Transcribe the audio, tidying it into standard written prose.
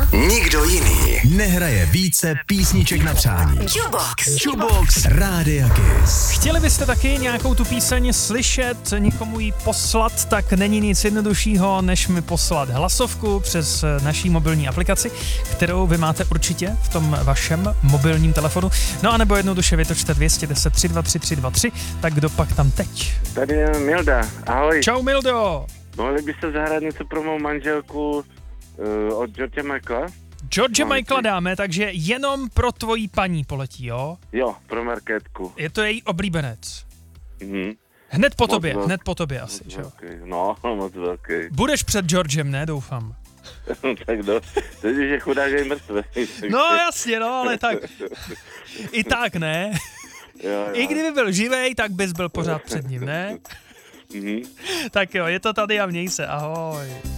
Nikdo jiný nehraje více písniček na přání. Jukebox Rádia Kiss. Chtěli byste taky nějakou tu píseň slyšet, někomu ji poslat, tak není nic jednoduššího, než mi poslat hlasovku přes naší mobilní aplikaci, kterou vy máte určitě v tom vašem mobilním telefonu. No a nebo jednoduše vytočte 210 323 323, tak kdo pak tam teď? Tady je Milda, ahoj. Čau Mildo. Mohli byste zahrát něco pro mou manželku od George Michaela? George Michaela dáme, takže jenom pro tvojí paní poletí, jo? Jo, pro Markétku. Je to její oblíbenec. Mhm. Hned po tobě asi, že jo? No, moc velký. Budeš před Georgem, ne? Doufám. Tak teď je chudák je mrtvý. No jasně, no, ale tak. I tak, ne? Jo. I kdyby byl živej, tak bys byl pořád před ním, ne? Tak jo, je to tady a měj se, ahoj.